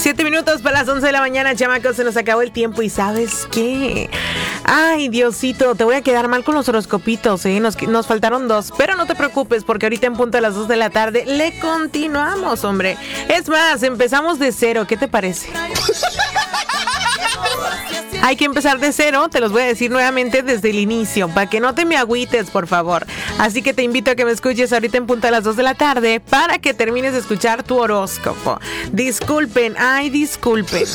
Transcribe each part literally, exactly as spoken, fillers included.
Siete minutos para las once de la mañana, chamacos, se nos acabó el tiempo y ¿sabes qué? Ay, Diosito, te voy a quedar mal con los horoscopitos, ¿eh? Nos, nos faltaron dos, pero no te preocupes porque ahorita en punto a las dos de la tarde le continuamos, hombre. Es más, empezamos de cero, ¿qué te parece? Hay que empezar de cero, te los voy a decir nuevamente desde el inicio, para que no te me agüites, por favor. Así que te invito a que me escuches ahorita en punto a las dos de la tarde para que termines de escuchar tu horóscopo. Disculpen, ay, disculpen.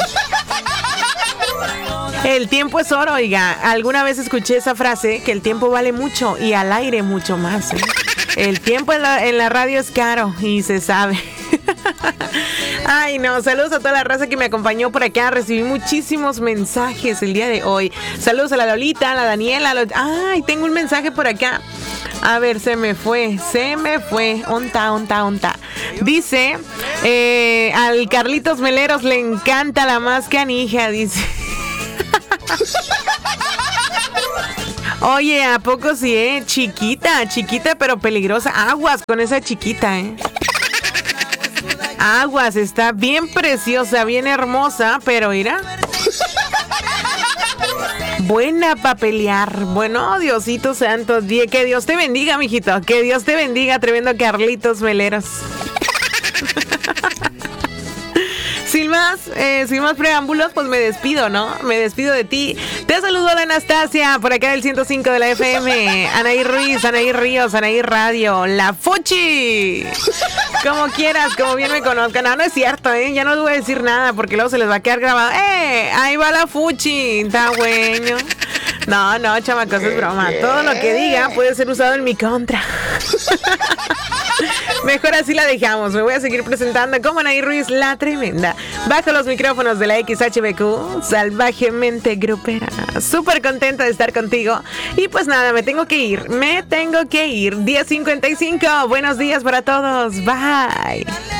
El tiempo es oro, oiga. Alguna vez escuché esa frase, que el tiempo vale mucho y al aire mucho más, ¿eh? El tiempo en la, en la radio es caro y se sabe. Ay, no, saludos a toda la raza que me acompañó por acá. Recibí muchísimos mensajes el día de hoy. Saludos a la Lolita, a la Daniela. A los... Ay, tengo un mensaje por acá. A ver, se me fue, se me fue. Onta, onta, onta. Dice, eh, al Carlitos Meleros le encanta la más canija, dice. Oye, ¿a poco sí, eh? Chiquita, chiquita pero peligrosa. Aguas con esa chiquita, eh. Aguas, está bien preciosa, bien hermosa, pero mira. Buena para pelear. Bueno, Diosito santo, que Dios te bendiga, mijito. Que Dios te bendiga, tremendo Carlitos Meleros. Sin más, eh, sin más preámbulos, pues me despido, ¿no? Me despido de ti. Te saludo a la Anastasia, por acá del ciento cinco de la F M. Anaí Ruiz, Anaí Ríos, Anaí Radio, La Fuchi. Como quieras, como bien me conozcan. No, no es cierto, ¿eh? Ya no les voy a decir nada porque luego se les va a quedar grabado. ¡Eh! Ahí va La Fuchi. Está bueno. No, no, chamacos, es broma. Todo lo que diga puede ser usado en mi contra. Mejor así la dejamos. Me voy a seguir presentando como Anaí Ruiz, la tremenda. Bajo los micrófonos de la X H B Q, salvajemente grupera. Súper contenta de estar contigo. Y pues nada, me tengo que ir. Me tengo que ir. diez cincuenta y cinco. Buenos días para todos. Bye.